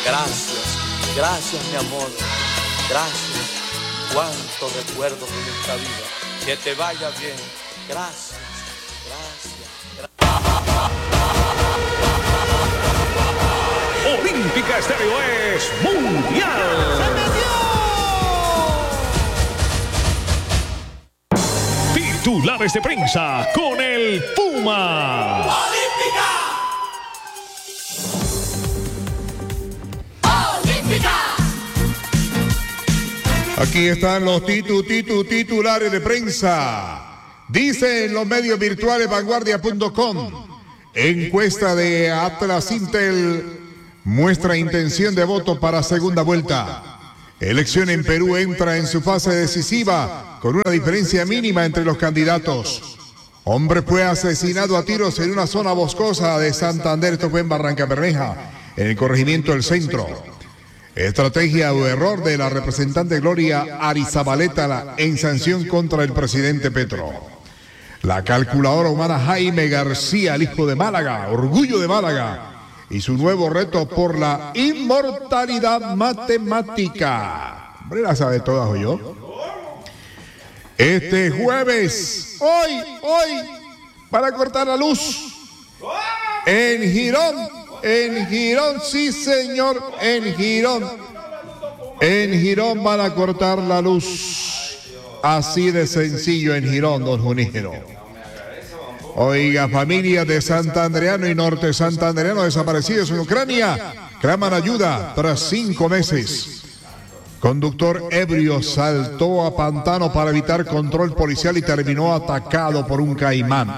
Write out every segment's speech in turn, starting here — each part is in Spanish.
Gracias, gracias mi amor, gracias. Cuántos recuerdos en esta vida. Que te vaya bien. Gracias, gracias. Olímpica Estéreo es mundial. ¡Se metió! Titulares de prensa con el Puma. ¡Olímpica! ¡Olímpica! Aquí están los titulares de prensa. Dicen los medios virtuales vanguardia.com. Encuesta de Atlas Intel muestra intención de voto para segunda vuelta. Elección en Perú entra en su fase decisiva con una diferencia mínima entre los candidatos. Hombre fue asesinado a tiros en una zona boscosa de Santander, esto fue en Barranca Bermeja, en el corregimiento del Centro. Estrategia o error de la representante Gloria Arizabaleta en sanción contra el presidente Petro. La calculadora humana Jaime García, el hijo de Málaga, orgullo de Málaga, y su nuevo reto por la inmortalidad matemática. Hombre, la sabe todas, ¿o yo? Este jueves, hoy, para cortar la luz, en Girón, sí señor, en Girón van a cortar la luz. Así de sencillo en Girón, don Junígero. Oiga, familias de santandereano y norte santandereano desaparecidos en Ucrania claman ayuda tras 5 meses. Conductor ebrio saltó a pantano para evitar control policial y terminó atacado por un caimán.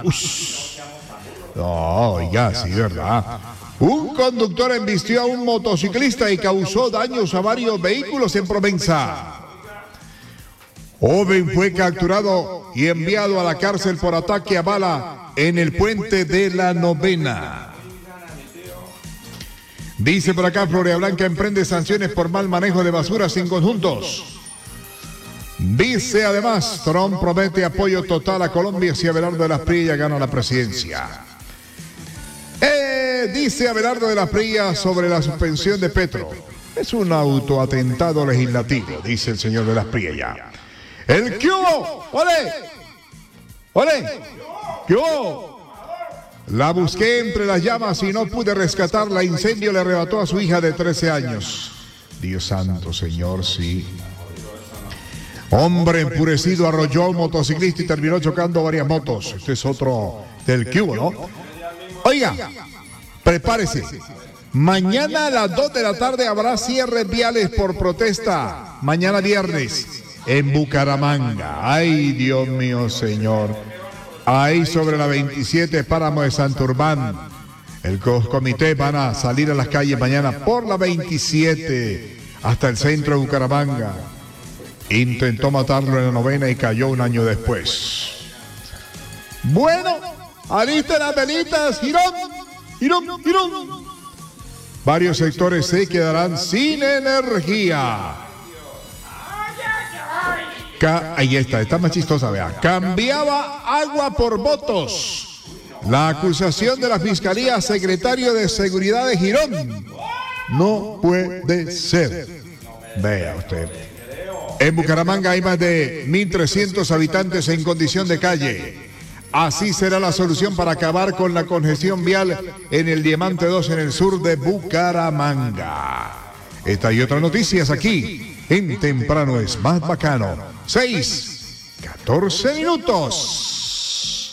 No, oiga, sí, ¿verdad? Un conductor embistió a un motociclista y causó daños a varios vehículos en Provenza. Joven fue capturado y enviado a la cárcel por ataque a bala en el puente de la Novena. Dice por acá, Floria Blanca emprende sanciones por mal manejo de basuras en conjuntos. Dice además, Trump promete apoyo total a Colombia si Abelardo de las Prillas gana la presidencia. Dice Abelardo de las Prillas sobre la suspensión de Petro. Es un autoatentado legislativo, dice el señor de las Prillas. ¡El qué hubo! ¡Ole! ¿Qué hubo? La busqué entre las llamas y no pude rescatarla. Incendio le arrebató a su hija de 13 años. Dios santo, señor, sí. Hombre enfurecido arrolló a un motociclista y terminó chocando varias motos. Este es otro del qué hubo, ¿no? Oiga, prepárese. Mañana a las 2 de la tarde habrá cierres viales por protesta. Mañana viernes. En Bucaramanga. Ay, Dios mío, señor. Ahí sobre la 27, Páramo de Santurbán. El comité van a salir a las calles mañana por la 27 hasta el centro de Bucaramanga. Intentó matarlo en la Novena y cayó un año después. Bueno, alisten las velitas, Girón. Varios sectores se quedarán sin energía. Ahí está más chistosa, vea. Cambiaba agua por votos. La acusación de la Fiscalía, secretario de Seguridad de Girón. No puede ser. Vea usted. En Bucaramanga hay más de 1.300 habitantes en condición de calle. Así será la solución para acabar con la congestión vial en el Diamante 2 en el sur de Bucaramanga. Esta y otras noticias aquí en Temprano es más bacano. 6:14.